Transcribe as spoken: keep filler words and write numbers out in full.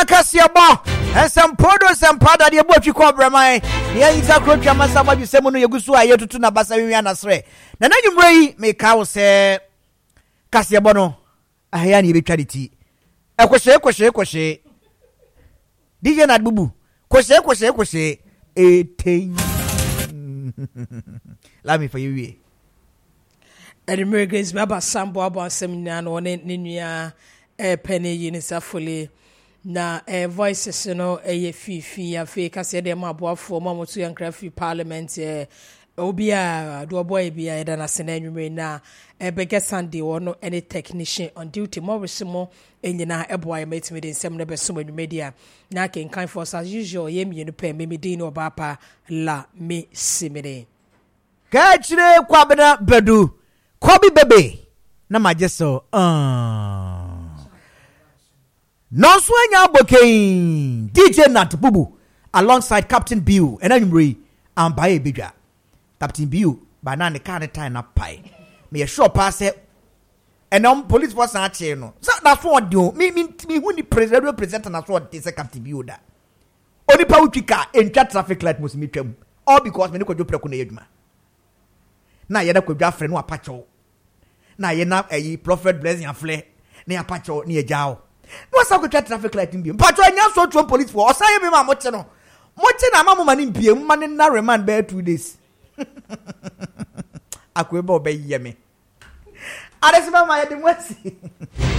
Ghana Kasiabo, and some podos and powder the boat you call Bramai. Near is a crutch, and somebody say, Mono Yagusu, I to Tuna Basaviana Sre. Nana you may make our say Kasiabono, a Hayani be charity. A question, question, question. D J Nad Bubu, question, question, question. A thing. Let me for you. And Americans, Baba Sambo about Seminar or Ninia, a penny unisafully. Na eh voices no eh fifi afi ka se dem aboafo mo moto yankra parliament eh obia do boy bia e da na senanwume na eh bege Sunday wono any technician on duty mo resimo enyina eboy metimi de nsem no beso media na ken kan force as usual ye mienu pe me medin no bapa la me simire ka chire kwabena bedu kobi bebe na majeso ah Nonswenya Bokain, D J Nat Bubu, alongside Captain Bill, and Anumri, and Baye Bidja. Captain Bill, by nine the kind of time up pie. Me a short pass it, and on police was not channel. So that's what do me mean me when the president represent and that's what this a Captain Bill that. Only Pauchika in chat traffic light was meet them, all because me no could do Procunedma. Now you're not could draft friend or pacho. Now you're not a prophet blessing a flare near pacho near Jow. No sa ko traffic light mbiem patro anya so tro police for osan ye me ma mo che no mo che na ma mo ma ni mbiem ma na remand be two days akweba obe ye me adesima ma ye de mwasi